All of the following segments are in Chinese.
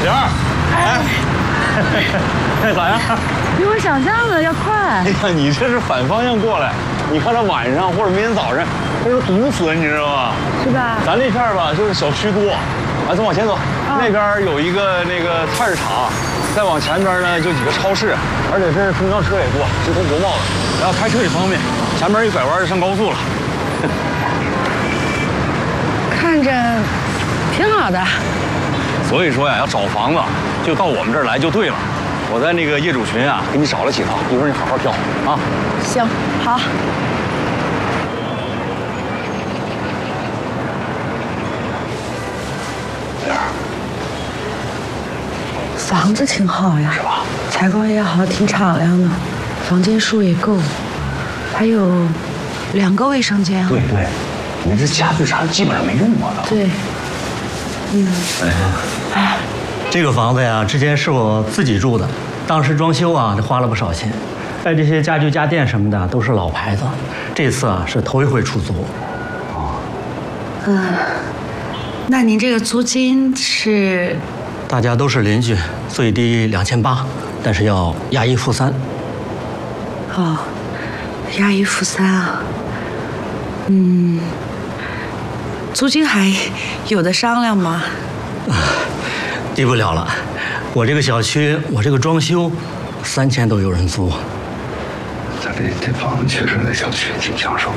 玲儿，哎，咋样？ 比我想象的要快。 哎呀，你这是反方向过来，你看这晚上或者明天早上，这是堵死，你知道吗？ 是吧？ 咱这片儿吧，就是小区多，咱往前走，那边有一个那个菜市场，再往前边呢就几个超市，而且这公交车也多，直通国贸的，然后开车也方便。前面一拐弯就上高速了。 看着挺好的。 所以说呀，要找房子就到我们这儿来就对了。我在那个业主群啊，给你找了几套，一会儿你好好挑啊。 行，好。 玲儿， 房子挺好呀， 是吧？ 采光也好，挺敞亮的，房间数也够，还有2个卫生间。 对对，你这家具啥基本上没用过的。 对， 这个房子呀，之前是我自己住的，当时装修啊，花了不少钱。这些家具家电什么的都是老牌子，这次啊是头一回出租。 那您这个租金是？ 大家都是邻居，最低2800，但是要押1付3。 哦，押1付3啊。租金还有的商量吗？ 低不了了，我这个小区，我这个装修，3000都有人租。 咱这房子确实在小区挺抢手。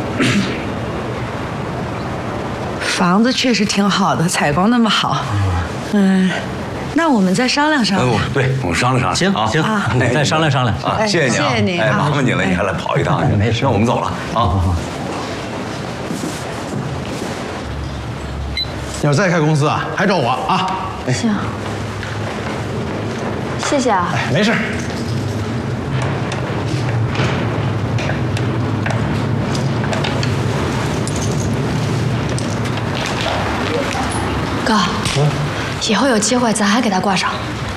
房子确实挺好的，采光那么好。那我们再商量商量。 对，我们商量商量。 行，再商量商量啊！谢谢你啊， 谢谢你哎，麻烦你了，你还来跑一趟。 没事， 那我们走了啊。 要是再开公司啊，还找我啊。 行，谢谢啊。 哎，没事。 哥，以后有机会咱还给他挂上。